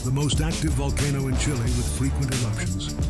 the most active volcano in Chile with frequent eruptions.